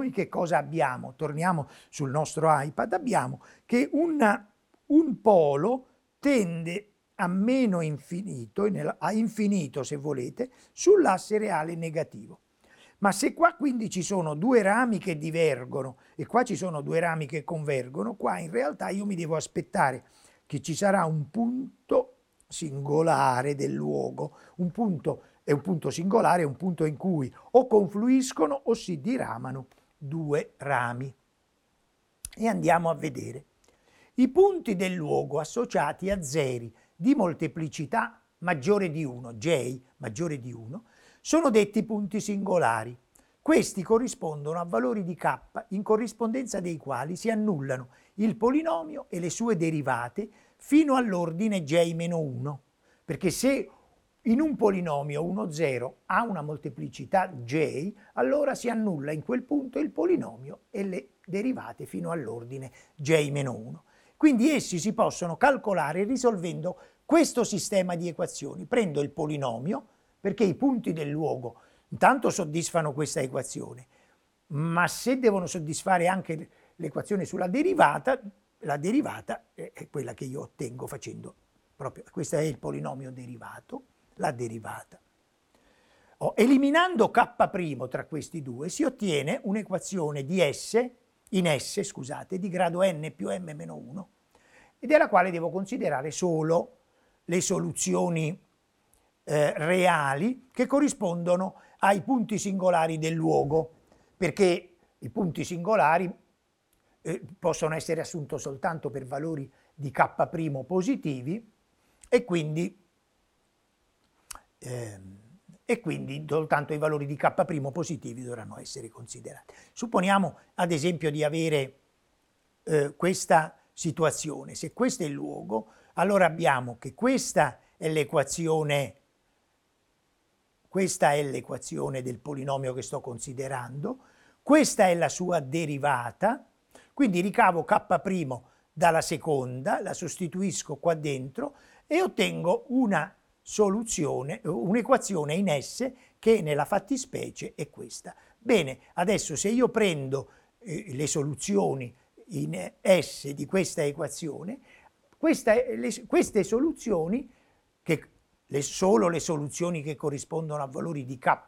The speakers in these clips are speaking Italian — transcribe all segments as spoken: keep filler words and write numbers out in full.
noi che cosa abbiamo? Torniamo sul nostro iPad, abbiamo che una, un polo tende a meno infinito, a infinito se volete, sull'asse reale negativo. Ma se qua quindi ci sono due rami che divergono e qua ci sono due rami che convergono, qua in realtà io mi devo aspettare che ci sarà un punto singolare del luogo. Un punto è un punto singolare, è un punto in cui o confluiscono o si diramano due rami. E andiamo a vedere. I punti del luogo associati a zeri di molteplicità maggiore di uno, J maggiore di uno, sono detti punti singolari. Questi corrispondono a valori di k in corrispondenza dei quali si annullano il polinomio e le sue derivate fino all'ordine J meno uno, perché se in un polinomio uno zero ha una molteplicità J, allora si annulla in quel punto il polinomio e le derivate fino all'ordine J meno uno. Quindi essi si possono calcolare risolvendo questo sistema di equazioni. Prendo il polinomio, perché i punti del luogo intanto soddisfano questa equazione, ma se devono soddisfare anche l'equazione sulla derivata, la derivata è quella che io ottengo facendo proprio, questo è il polinomio derivato, la derivata. Oh, eliminando k' tra questi due si ottiene un'equazione di S, in S, scusate, di grado n più m meno uno, e della quale devo considerare solo le soluzioni eh, reali che corrispondono ai punti singolari del luogo, perché i punti singolari eh, possono essere assunti soltanto per valori di k' positivi e quindi, eh, e quindi soltanto i valori di k' positivi dovranno essere considerati. Supponiamo ad esempio di avere eh, questa situazione. Se questo è il luogo, allora abbiamo che questa è l'equazione questa è l'equazione del polinomio che sto considerando, questa è la sua derivata, quindi ricavo k' dalla seconda, la sostituisco qua dentro e ottengo una soluzione, un'equazione in S che nella fattispecie è questa. Bene, adesso se io prendo eh, le soluzioni in S di questa equazione, questa, le, queste soluzioni, che le, solo le soluzioni che corrispondono a valori di k'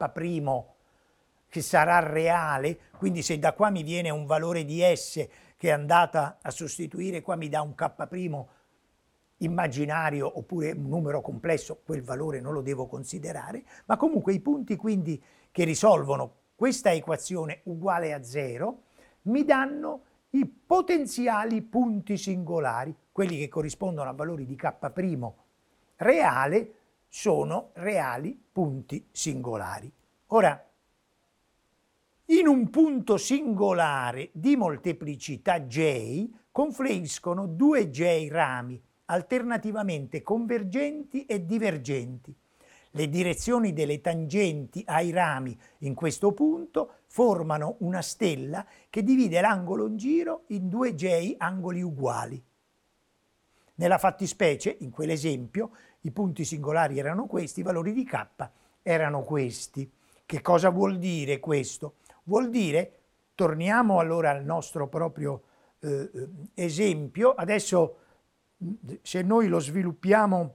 che sarà reale, quindi se da qua mi viene un valore di S che è andata a sostituire, qua mi dà un k' immaginario oppure un numero complesso, quel valore non lo devo considerare, ma comunque i punti quindi che risolvono questa equazione uguale a zero mi danno i potenziali punti singolari, quelli che corrispondono a valori di k' reale sono reali punti singolari. Ora, in un punto singolare di molteplicità J confluiscono due J rami alternativamente convergenti e divergenti. Le direzioni delle tangenti ai rami in questo punto formano una stella che divide l'angolo in giro in due J angoli uguali. Nella fattispecie, in quell'esempio, i punti singolari erano questi, i valori di k erano questi. Che cosa vuol dire questo? Vuol dire, torniamo allora al nostro proprio eh, esempio, adesso se noi lo sviluppiamo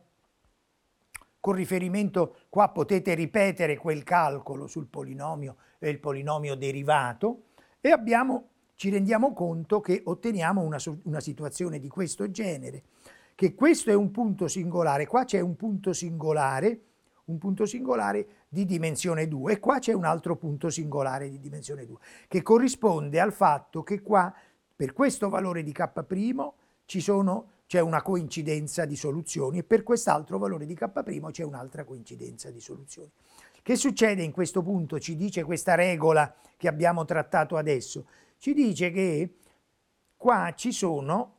con riferimento, qua potete ripetere quel calcolo sul polinomio e il polinomio derivato e abbiamo, ci rendiamo conto che otteniamo una, una situazione di questo genere, che questo è un punto singolare, qua c'è un punto singolare, un punto singolare di dimensione due e qua c'è un altro punto singolare di dimensione due, che corrisponde al fatto che qua per questo valore di k' ci sono c'è una coincidenza di soluzioni e per quest'altro valore di k' c'è un'altra coincidenza di soluzioni. Che succede in questo punto? Ci dice questa regola che abbiamo trattato adesso. Ci dice che qua ci sono,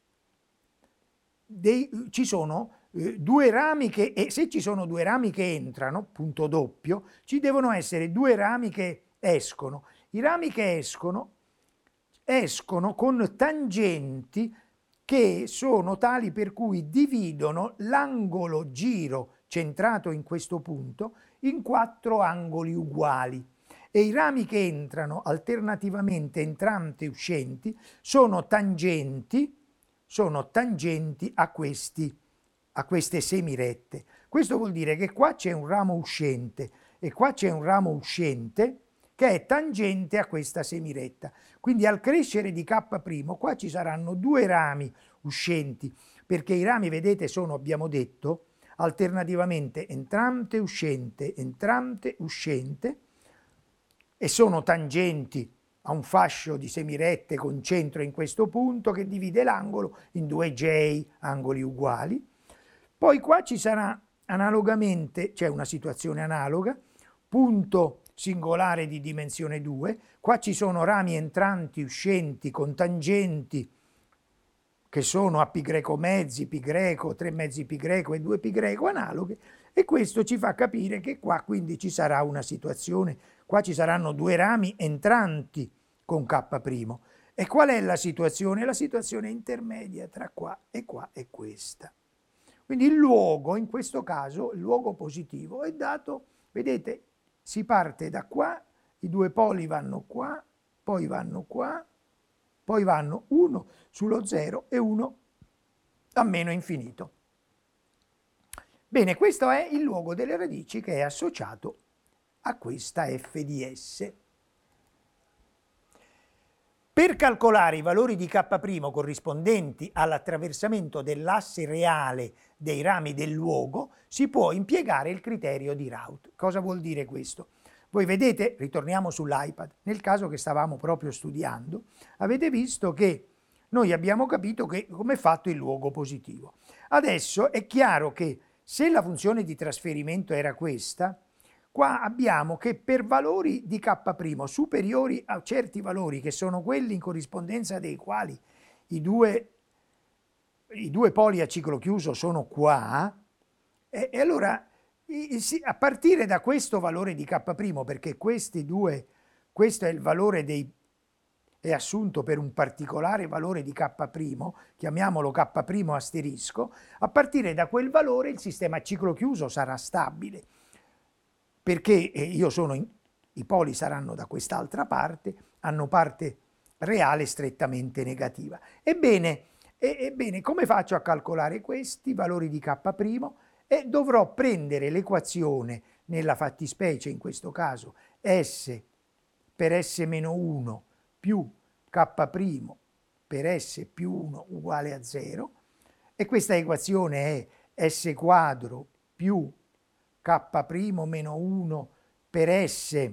dei, ci sono eh, due rami che, e se ci sono due rami che entrano, punto doppio, ci devono essere due rami che escono. I rami che escono, escono con tangenti che sono tali per cui dividono l'angolo giro centrato in questo punto in quattro angoli uguali e i rami che entrano alternativamente entranti e uscenti sono tangenti, sono tangenti a, questi, a queste semirette. Questo vuol dire che qua c'è un ramo uscente e qua c'è un ramo uscente che è tangente a questa semiretta. Quindi al crescere di K', qua ci saranno due rami uscenti, perché i rami, vedete, sono, abbiamo detto, alternativamente entrante, uscente, entrante, uscente, e sono tangenti a un fascio di semirette con centro in questo punto che divide l'angolo in due J, angoli uguali. Poi qua ci sarà analogamente, c'è una situazione analoga, punto singolare di dimensione due, qua ci sono rami entranti, uscenti, con tangenti che sono a π mezzi, π, tre mezzi π e due π analoghe, e questo ci fa capire che qua quindi ci sarà una situazione, qua ci saranno due rami entranti con K'. E qual è la situazione? La situazione intermedia tra qua e qua è questa. Quindi il luogo, in questo caso, il luogo positivo è dato, vedete, si parte da qua, i due poli vanno qua, poi vanno qua, poi vanno uno sullo zero e uno a meno infinito. Bene, questo è il luogo delle radici che è associato a questa f di S. Per calcolare i valori di K' corrispondenti all'attraversamento dell'asse reale dei rami del luogo si può impiegare il criterio di Raoult. Cosa vuol dire questo? Voi vedete, ritorniamo sull'iPad, nel caso che stavamo proprio studiando, avete visto che noi abbiamo capito che come è fatto il luogo positivo. Adesso è chiaro che se la funzione di trasferimento era questa, qua abbiamo che per valori di K' superiori a certi valori, che sono quelli in corrispondenza dei quali i due, i due poli a ciclo chiuso sono qua, e, e allora a partire da questo valore di K', perché questi due, questo è il valore dei, è assunto per un particolare valore di K', chiamiamolo K' asterisco, a partire da quel valore il sistema a ciclo chiuso sarà stabile, perché io sono in, i poli saranno da quest'altra parte, hanno parte reale strettamente negativa. Ebbene, ebbene, come faccio a calcolare questi valori di K'? E dovrò prendere l'equazione, nella fattispecie in questo caso S per S meno uno più K' per S più uno uguale a zero, e questa equazione è S quadro più K' meno uno per S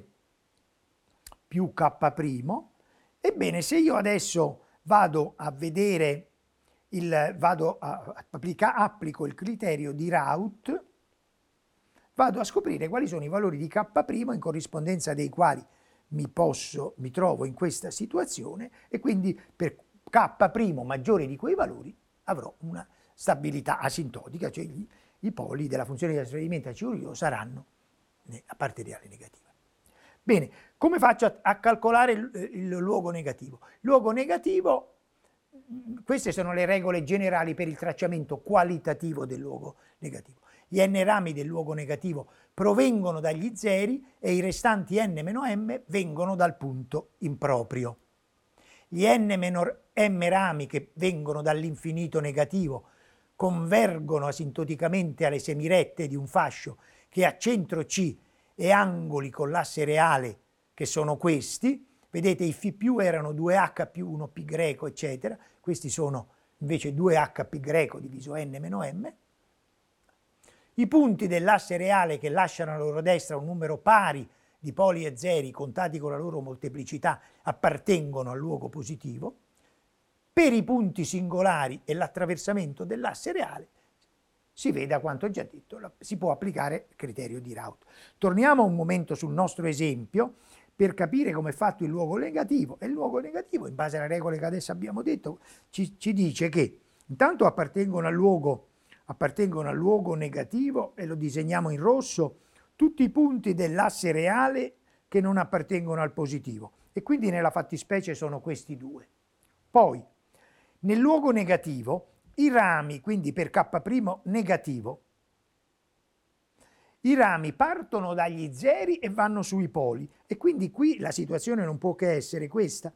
più K'. Ebbene, se io adesso vado a vedere Il, vado a applica, applico il criterio di Raoult, vado a scoprire quali sono i valori di K' in corrispondenza dei quali mi, posso, mi trovo in questa situazione, e quindi per K' maggiore di quei valori avrò una stabilità asintotica, cioè gli, i poli della funzione di trasferimento a ciclo saranno a parte reale negativa. Bene, come faccio a, a calcolare il, il luogo negativo? Il luogo negativo, queste sono le regole generali per il tracciamento qualitativo del luogo negativo. Gli n rami del luogo negativo provengono dagli zeri e i restanti n-m vengono dal punto improprio. Gli n-m rami che vengono dall'infinito negativo convergono asintoticamente alle semirette di un fascio che ha centro C e angoli con l'asse reale, che sono questi. Vedete, i φ più erano due h più uno π greco, eccetera. Questi sono invece due h π greco diviso n meno m. I punti dell'asse reale che lasciano alla loro destra un numero pari di poli e zeri contati con la loro molteplicità appartengono al luogo positivo. Per i punti singolari e l'attraversamento dell'asse reale si veda quanto già detto, si può applicare il criterio di Raoult. Torniamo un momento sul nostro esempio per capire come è fatto il luogo negativo. E il luogo negativo, in base alle regole che adesso abbiamo detto, ci, ci dice che intanto appartengono al, luogo, appartengono al luogo negativo, e lo disegniamo in rosso, tutti i punti dell'asse reale che non appartengono al positivo, e quindi nella fattispecie sono questi due. Poi, nel luogo negativo, i rami, quindi per K' negativo, I rami partono dagli zeri e vanno sui poli e quindi qui la situazione non può che essere questa.